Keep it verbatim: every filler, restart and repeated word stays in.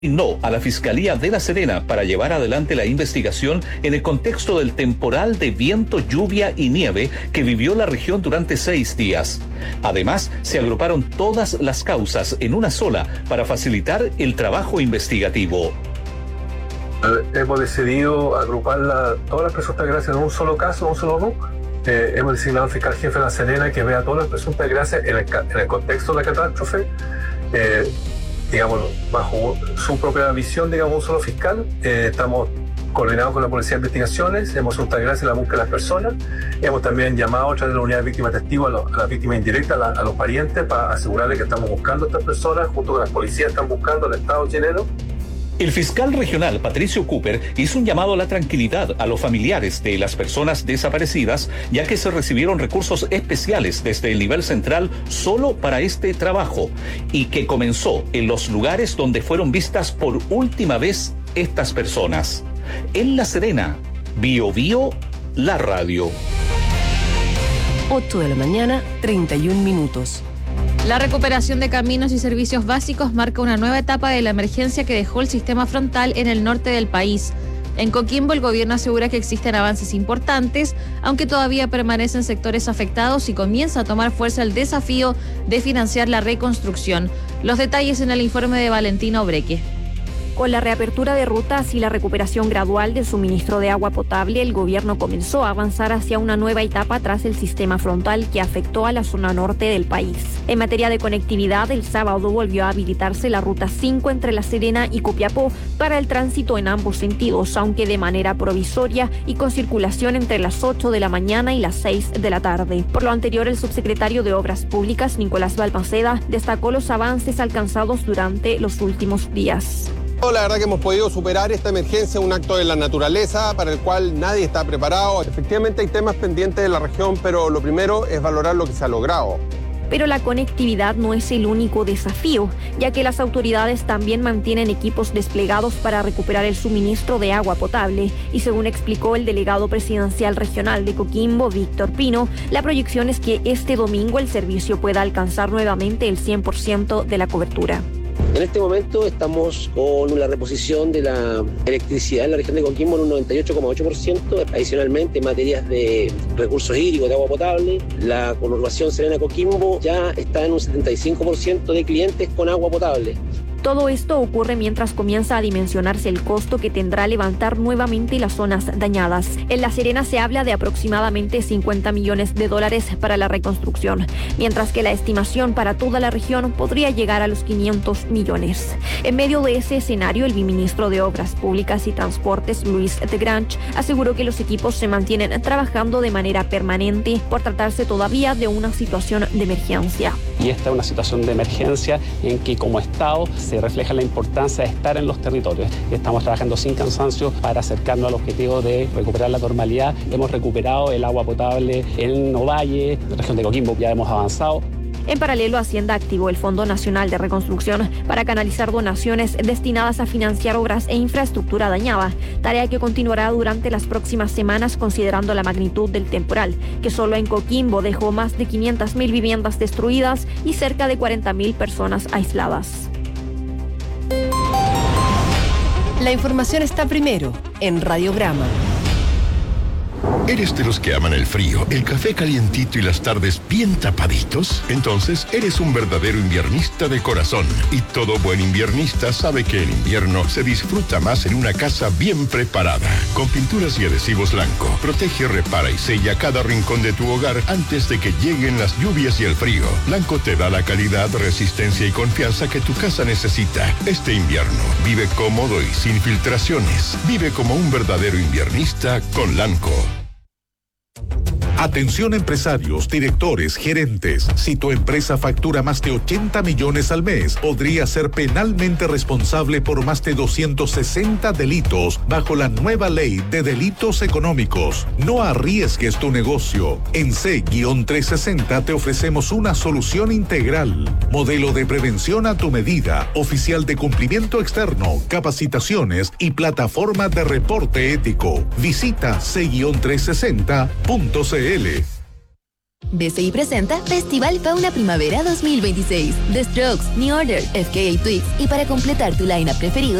No a la Fiscalía de La Serena para llevar adelante la investigación en el contexto del temporal de viento, lluvia y nieve que vivió la región durante seis días. Además, se agruparon todas las causas en una sola para facilitar el trabajo investigativo. Hemos decidido agrupar la, todas las presuntas gracias en un solo caso, en un solo R U C. Eh, hemos designado al fiscal jefe de La Serena que vea todas las presuntas gracias en el, en el contexto de la catástrofe. Eh, digamos, bajo su propia visión, digamos, un solo fiscal. Eh, estamos coordinados con la Policía de Investigaciones, hemos hecho gracias a la búsqueda de las personas, hemos también llamado a través de la unidad de víctimas testigos a, lo, a las víctimas indirectas, a, la, a los parientes, para asegurarles que estamos buscando a estas personas, junto con las policías están buscando al Estado chileno. El fiscal regional Patricio Cooper hizo un llamado a la tranquilidad a los familiares de las personas desaparecidas, ya que se recibieron recursos especiales desde el nivel central solo para este trabajo y que comenzó en los lugares donde fueron vistas por última vez estas personas. En La Serena, Bio Bio, la radio. ocho de la mañana, treinta y un minutos. La recuperación de caminos y servicios básicos marca una nueva etapa de la emergencia que dejó el sistema frontal en el norte del país. En Coquimbo, el gobierno asegura que existen avances importantes, aunque todavía permanecen sectores afectados y comienza a tomar fuerza el desafío de financiar la reconstrucción. Los detalles en el informe de Valentina Obreque. Con la reapertura de rutas y la recuperación gradual del suministro de agua potable, el gobierno comenzó a avanzar hacia una nueva etapa tras el sistema frontal que afectó a la zona norte del país. En materia de conectividad, el sábado volvió a habilitarse la ruta cinco entre La Serena y Copiapó para el tránsito en ambos sentidos, aunque de manera provisoria y con circulación entre las ocho de la mañana y las seis de la tarde. Por lo anterior, el subsecretario de Obras Públicas, Nicolás Balmaceda, destacó los avances alcanzados durante los últimos días. La verdad que hemos podido superar esta emergencia, un acto de la naturaleza para el cual nadie está preparado. Efectivamente hay temas pendientes de la región, pero lo primero es valorar lo que se ha logrado. Pero la conectividad no es el único desafío, ya que las autoridades también mantienen equipos desplegados para recuperar el suministro de agua potable. Y según explicó el delegado presidencial regional de Coquimbo, Víctor Pino, la proyección es que este domingo el servicio pueda alcanzar nuevamente el cien por ciento de la cobertura. En este momento estamos con la reposición de la electricidad en la región de Coquimbo en un noventa y ocho coma ocho por ciento. Adicionalmente, en materias de recursos hídricos, de agua potable, la conurbación Serena-Coquimbo ya está en un setenta y cinco por ciento de clientes con agua potable. Todo esto ocurre mientras comienza a dimensionarse el costo que tendrá levantar nuevamente las zonas dañadas. En La Serena se habla de aproximadamente cincuenta millones de dólares para la reconstrucción, mientras que la estimación para toda la región podría llegar a los quinientos millones. En medio de ese escenario, el viceministro de Obras Públicas y Transportes, Luis de Granch, aseguró que los equipos se mantienen trabajando de manera permanente por tratarse todavía de una situación de emergencia. Y esta es una situación de emergencia en que como Estado se refleja la importancia de estar en los territorios. Estamos trabajando sin cansancio para acercarnos al objetivo de recuperar la normalidad. Hemos recuperado el agua potable en Ovalle, en la región de Coquimbo, ya hemos avanzado. En paralelo, Hacienda activó el Fondo Nacional de Reconstrucción para canalizar donaciones destinadas a financiar obras e infraestructura dañada, tarea que continuará durante las próximas semanas considerando la magnitud del temporal, que solo en Coquimbo dejó más de quinientas mil viviendas destruidas y cerca de cuarenta mil personas aisladas. La información está primero en Radiograma. ¿Eres de los que aman el frío, el café calientito y las tardes bien tapaditos? Entonces eres un verdadero inviernista de corazón. Y todo buen inviernista sabe que el invierno se disfruta más en una casa bien preparada. Con pinturas y adhesivos Lanco, protege, repara y sella cada rincón de tu hogar antes de que lleguen las lluvias y el frío. Lanco te da la calidad, resistencia y confianza que tu casa necesita. Este invierno, vive cómodo y sin filtraciones. Vive como un verdadero inviernista con Lanco. Atención empresarios, directores, gerentes. Si tu empresa factura más de ochenta millones al mes, podría ser penalmente responsable por más de doscientos sesenta delitos bajo la nueva ley de delitos económicos. No arriesgues tu negocio. En C trescientos sesenta te ofrecemos una solución integral. Modelo de prevención a tu medida, oficial de cumplimiento externo, capacitaciones y plataforma de reporte ético. Visita C trescientos sesenta punto c l. B C I presenta Festival Fauna Primavera dos mil veintiséis. The Strokes, New Order, F K A Twigs y para completar tu lineup preferido